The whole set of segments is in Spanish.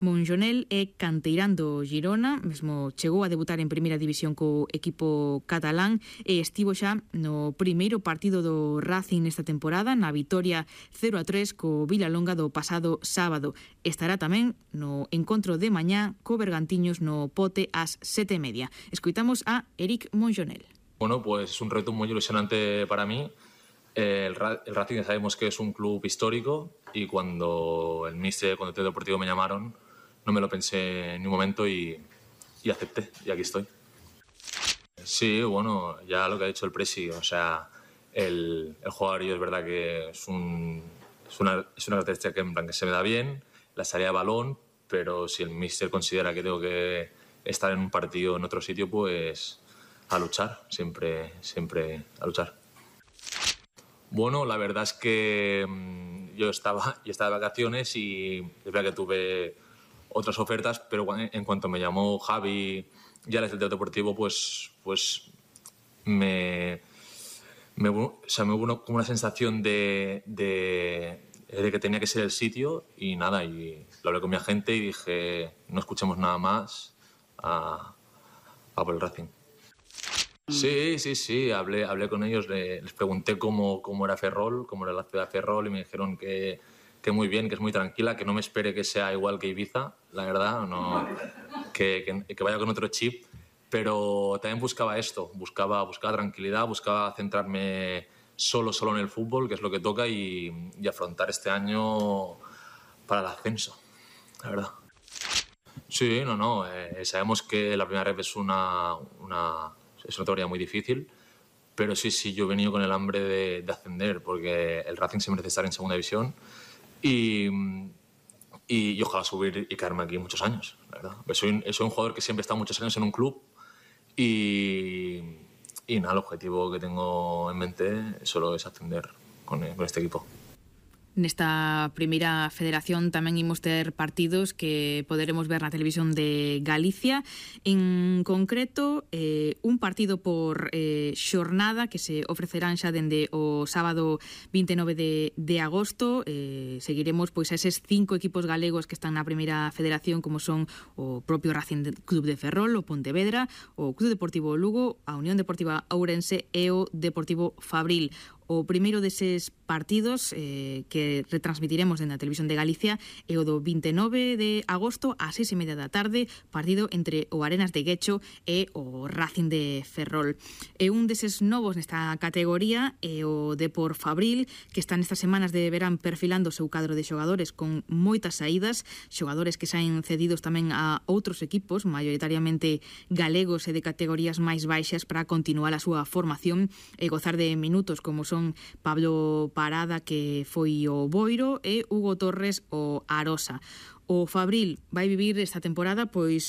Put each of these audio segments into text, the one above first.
Monjonel é canteirán do Girona, mesmo chegou a debutar en primeira división co equipo catalán e estivo xa no primeiro partido do Racing nesta temporada, na vitoria 0-3 co Vilalonga do pasado sábado. Estará tamén no encontro de mañá co Bergantiños no Pote ás 7:30. Escoitamos a Eric Monjonel. Bueno, pues es un reto muy ilusionante para mí. El Racing sabemos que es un club histórico y cuando el míster, cuando el deportivo me llamaron, no me lo pensé en un momento y acepté, y aquí estoy. Sí, bueno, ya lo que ha dicho el Presi, o sea, el jugador yo es verdad que es una característica que, en plan, que se me da bien, la salida de balón, pero si el míster considera que tengo que estar en un partido en otro sitio, pues a luchar, siempre a luchar. Bueno, la verdad es que yo estaba de vacaciones y es verdad que tuve otras ofertas, pero en cuanto me llamó Javi ya desde el deportivo, pues me hubo como una sensación de que tenía que ser el sitio y nada, y lo hablé con mi agente y dije, no escuchemos nada más a por el Racing. Sí, hablé con ellos, les pregunté cómo era Ferrol, cómo era la ciudad de Ferrol y me dijeron que muy bien, que es muy tranquila, que no me espere que sea igual que Ibiza, la verdad, no, que vaya con otro chip, pero también buscaba esto, buscaba tranquilidad, buscaba centrarme solo en el fútbol, que es lo que toca, y afrontar este año para el ascenso, la verdad. Sí, sabemos que la primera ref es una teoría muy difícil, pero sí, yo he venido con el hambre de ascender, porque el Racing se merece estar en segunda división y ojalá subir y quedarme aquí muchos años, la verdad. Soy un jugador que siempre ha estado muchos años en un club y nada, el objetivo que tengo en mente solo es ascender con este equipo. Nesta primeira federación tamén imos ter partidos que poderemos ver na televisión de Galicia, en concreto un partido por xornada que se ofrecerán xa dende o sábado 29 de agosto. Seguiremos pois a eses 5 equipos galegos que están na primeira federación, como son o propio Racing Club de Ferrol, o Pontevedra, o Club Deportivo Lugo, a Unión Deportiva Ourense e o Deportivo Fabril. O primeiro deses partidos que retransmitiremos na televisión de Galicia é o do 29 de agosto ás 6:30 da tarde, partido entre o Arenas de Guecho e o Racing de Ferrol. E un deses novos nesta categoría é o Depor Fabril, que está nestas semanas de verán perfilando o seu cadro de xogadores con moitas saídas, xogadores que saen cedidos tamén a outros equipos, maioritariamente galegos e de categorías máis baixas, para continuar a súa formación e gozar de minutos como son Pablo Parada, que foi o Boiro, e Hugo Torres, o Arosa. O Fabril vai vivir esta temporada pois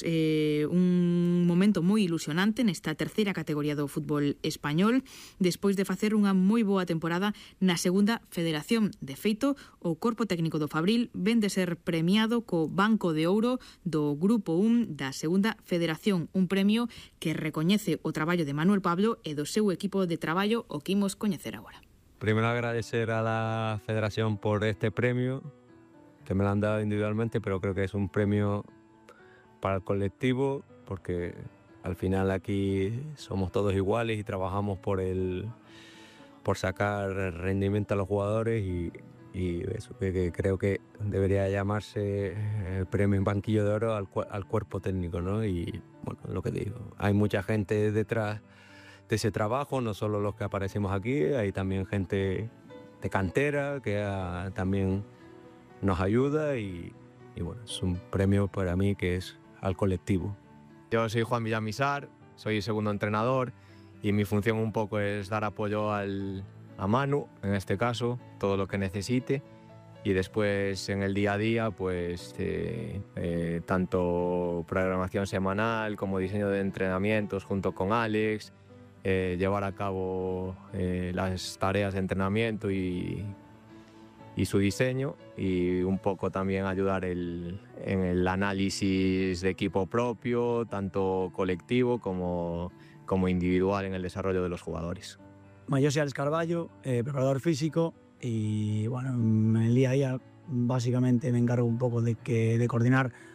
un momento moi ilusionante nesta terceira categoría do fútbol español, despois de facer unha moi boa temporada na segunda federación. De feito, o corpo técnico do Fabril ven de ser premiado co Banco de Ouro do Grupo 1 da segunda federación, un premio que recoñece o traballo de Manuel Pablo e do seu equipo de traballo, o que imos coñecer agora. Primero agradecer a la federación por este premio, que me lo han dado individualmente, pero creo que es un premio para el colectivo, porque al final aquí somos todos iguales y trabajamos por sacar rendimiento a los jugadores y eso, que creo que debería llamarse el premio en Banquillo de Oro al cuerpo técnico, ¿no? Y bueno, lo que digo, hay mucha gente detrás de ese trabajo, no solo los que aparecemos aquí, hay también gente de cantera que también nos ayuda y bueno, es un premio para mí que es al colectivo. Yo soy Juan Villamizar, soy segundo entrenador y mi función un poco es dar apoyo a Manu, en este caso, todo lo que necesite, y después en el día a día pues tanto programación semanal como diseño de entrenamientos junto con Alex, llevar a cabo las tareas de entrenamiento y su diseño, y un poco también ayudar en el análisis de equipo propio, tanto colectivo como individual, en el desarrollo de los jugadores. Yo soy Alex Carballo, preparador físico, y bueno, en el día a día básicamente me encargo un poco de coordinar